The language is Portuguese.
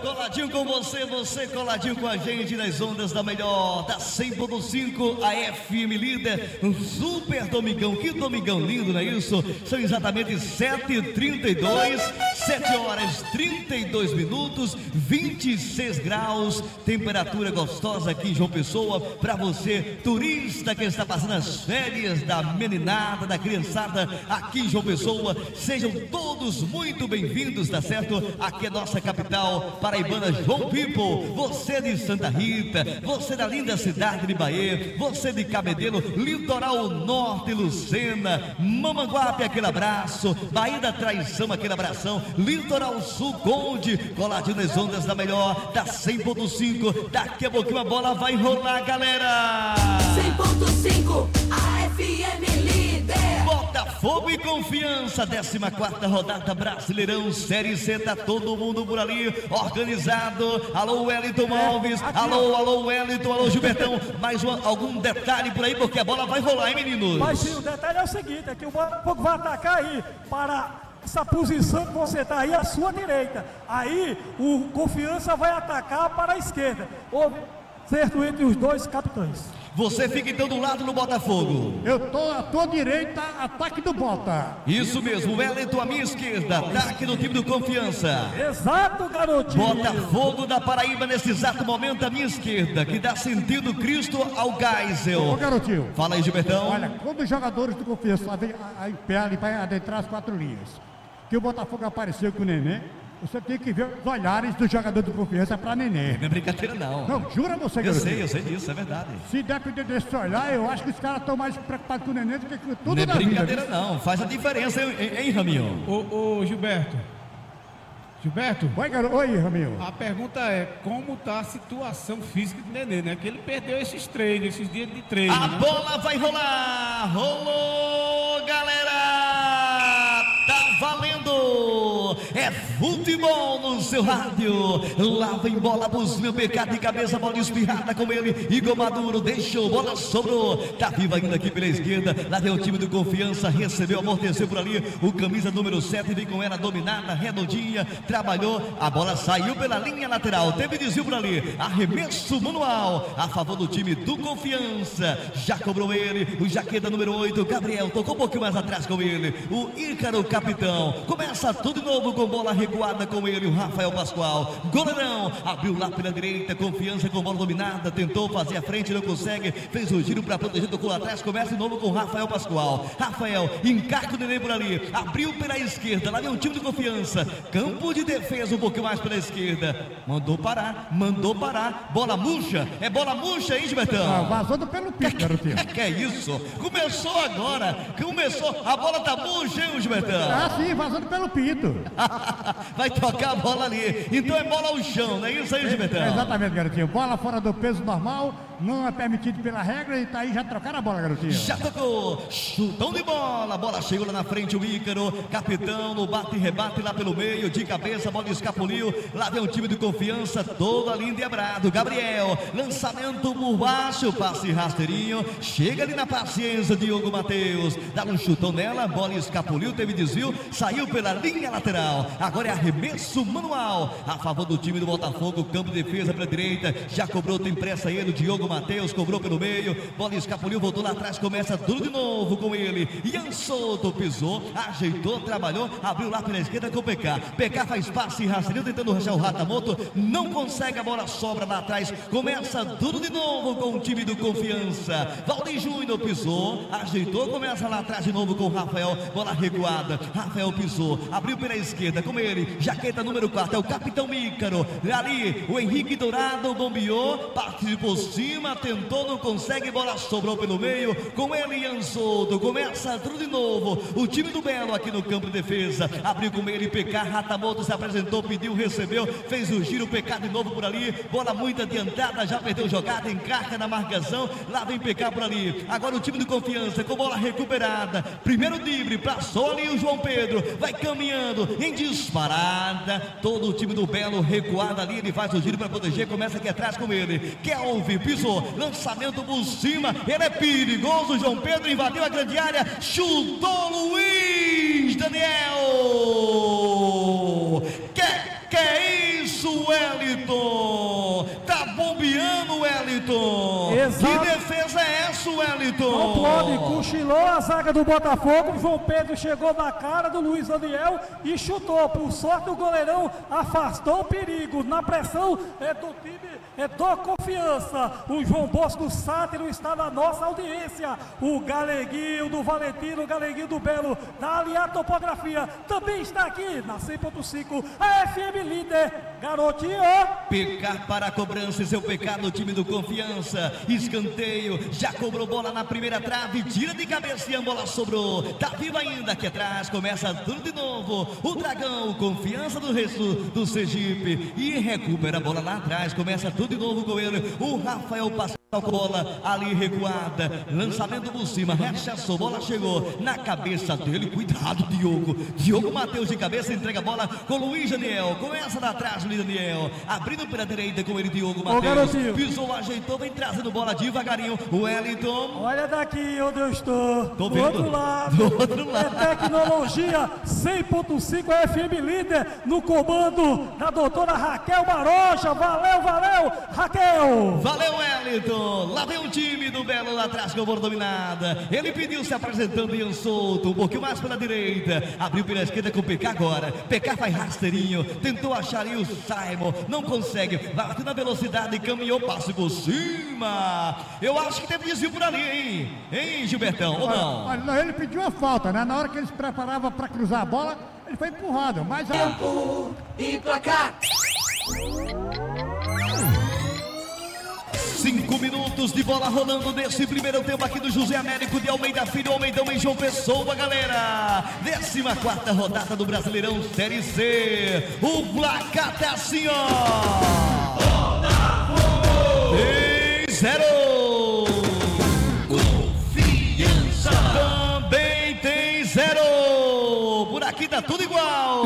coladinho com você, você coladinho com a gente nas ondas da melhor, da 100.5, a FM líder, um super domingão, que domingão lindo, não é isso? São exatamente 7h32, 7 horas 32 minutos, 26 graus, temperatura gostosa aqui em João Pessoa, para você, turista que está passando as férias da meninada, da criançada aqui em João Pessoa, sejam todos muito bem-vindos, tá certo? Aqui é nossa capital paraibana, João People. Você de Santa Rita, você da linda cidade de Bahia, você de Cabedelo, Litoral Norte, Lucena, Mamanguape, aquele abraço, Bahia da Traição, aquele abração, Litoral Sul, Conde, coladinho nas ondas da melhor, da 100.5, daqui a pouquinho a bola vai rolar, galera! 100.5, a FM líder. Botafogo e Confiança, 14ª rodada Brasileirão Série C, tá todo mundo por ali, organizado. Alô Wellington Alves, alô Wellington, alô Gilbertão, mais algum detalhe por aí, porque a bola vai rolar, hein, meninos? Mas sim, o detalhe é o seguinte, é que o Botafogo vai atacar aí para essa posição que você está aí à sua direita, aí o Confiança vai atacar para a esquerda, houve certo entre os dois capitães. Você fica então do lado do Botafogo. Eu tô à tua direita, ataque do Bota. Isso mesmo, Wellington à minha esquerda, ataque do time do Confiança. Exato, garotinho. Botafogo da Paraíba nesse exato momento à minha esquerda, que dá sentido Cristo ao Geisel. Ô garotinho. Fala aí, Gilbertão. Olha, quando os jogadores do Confiança em pé ali para adentrar as 4 linhas, que o Botafogo apareceu com o Nenê, você tem que ver os olhares do jogador do Confiança para Nenê. Não é brincadeira não. Não, jura você, Eu garotinho? sei disso, é verdade. Se depender desse olhar, eu acho que os caras estão mais preocupados com o Nenê do que com tudo Não é na vida. brincadeira não, faz a diferença, hein, Raminho? Ô Gilberto. Gilberto? Oi, garoto. Oi, Raminho. A pergunta é, como tá a situação física do Nenê, né? Que ele perdeu esses treinos, esses dias de treino, A né? bola vai rolar, rolou, galera! Tá valendo! É futebol no seu rádio. Lá vem bola, buzina, pecado de cabeça, bola espirrada com ele. Igor Maduro deixou, bola sobrou. Tá vivo ainda aqui pela esquerda. Lá vem o time do Confiança, recebeu, amorteceu por ali. O camisa número 7 vem com ela dominada, redondinha. Trabalhou, a bola saiu pela linha lateral. Teve desvio por ali. Arremesso manual a favor do time do Confiança. Já cobrou ele, o jaqueta número 8, Gabriel. Tocou um pouquinho mais atrás com ele. O Ícaro, capitão. Começa tudo de novo com bola recuada com ele, o Rafael Pascoal. Goleirão, abriu lá pela direita, Confiança com bola dominada, tentou fazer a frente, não consegue, fez o giro para proteger, tocou lá atrás, começa de novo com o Rafael Pascoal. Rafael, encarca o Nenê por ali, abriu pela esquerda, lá vem o time de Confiança, campo de defesa um pouquinho mais pela esquerda, mandou parar, bola murcha, é bola murcha aí, Gilbertão? Vazando pelo pico, garotinho. Que é isso? Começou agora, a bola tá murcha, hein, Gilbertão? Ah, sim, vazando pelo pito. Vai tocar a bola ali. Então é bola ao chão, não é isso aí, Gilbertão? Exatamente, garotinho. Bola fora do peso normal, não é permitido pela regra e tá aí, já trocaram a bola, garotinho. Já tocou, chutão de bola, bola chegou lá na frente, o Ícaro, capitão, no bate e rebate lá pelo meio, de cabeça, bola escapuliu, lá vem o time de Confiança, todo ali endebrado, Gabriel, lançamento por baixo, passe rasteirinho, chega ali na paciência, Diogo Matheus, dá um chutão nela, bola escapuliu, teve desvio, saiu pela linha lateral, agora é arremesso manual, a favor do time do Botafogo, campo de defesa para a direita, já cobrou, tem pressa ele, o Diogo Matheus, cobrou pelo meio, bola escapuliu, voltou lá atrás, começa tudo de novo com ele, Ian Souto pisou, ajeitou, trabalhou, abriu lá pela esquerda com o PK faz passe rasteirinho, tentando rachar o Ratamoto, não consegue, a bola sobra lá atrás, começa tudo de novo com o time do Confiança, Valdir Júnior pisou, ajeitou, começa lá atrás de novo com o Rafael, bola recuada, Rafael pisou, abriu pela esquerda com ele, jaqueta número 4, é o capitão Ícaro, ali o Henrique Dourado bombeou, parte por cima, tentou, não consegue, bola sobrou pelo meio, com ele Ian Souto, começa tudo de novo, o time do Belo aqui no campo de defesa, abriu com ele, PK, Ratamoto se apresentou, pediu, recebeu, fez o giro, PK de novo por ali, bola muito adiantada, já perdeu jogada, encarca na marcação, lá vem PK por ali, agora o time do Confiança com bola recuperada, primeiro drible, passou ali o João Pedro, vai caminhando, em disparada, todo o time do Belo recuado ali, ele faz o giro para proteger, começa aqui atrás com ele, Kelvin, pisou, lançamento por cima, ele é perigoso, João Pedro invadiu a grande área, chutou Luiz Daniel, que é isso, Wellington? Wellington. Exato. Que defesa é essa, Wellington? Não pode, cochilou a zaga do Botafogo, o João Pedro chegou na cara do Luiz Daniel e chutou. Por sorte o goleirão afastou o perigo. Na pressão do time do Confiança. O João Bosco Sátiro está na nossa audiência. O Galeguinho do Valentino, o Galeguinho do Belo, da Aliar Topografia, também está aqui na 100.5, a FM líder, garotinho. PK para a cobrança, seu PK no time do Confiança. Escanteio, já cobrou bola na primeira trave, tira de cabeça e a bola sobrou. Tá vivo ainda aqui atrás, começa tudo de novo. O Dragão, Confiança do resto do Sergipe. E recupera a bola lá atrás, começa tudo de novo o goleiro. O Rafael passa a bola ali recuada, lançamento por cima, rechaçou, bola chegou na cabeça dele, cuidado Diogo Matheus de cabeça, entrega a bola com Luiz Daniel, começa lá atrás Luiz Daniel, abrindo pela direita com ele Diogo Matheus, pisou, ajeitou, vem trazendo bola devagarinho, o Wellington, olha daqui onde eu estou, do outro lado, é tecnologia 100.5 FM líder, no comando da doutora Raquel Maroja, valeu Raquel, valeu Wellington. Lá vem o time do Belo lá atrás com a bola dominada. Ele pediu se apresentando Ian Souto, um pouquinho mais pela direita. Abriu pela esquerda com o PK agora. PK faz rasteirinho, tentou achar aí o Simon, não consegue. Bateu na velocidade e caminhou, passe por cima. Eu acho que teve desvio por ali, hein Gilbertão, ou não? Olha, ele pediu a falta, né? Na hora que ele se preparava para cruzar a bola, ele foi empurrado. Mas Tempo e placar. 5 minutos de bola rolando nesse primeiro tempo aqui do José Américo de Almeida Filho, Almeidão em João Pessoa, galera. 14ª rodada do Brasileirão Série C. O placar tá assim, ó. 3-0. Confiança. Também tem 0. Por aqui tá tudo igual.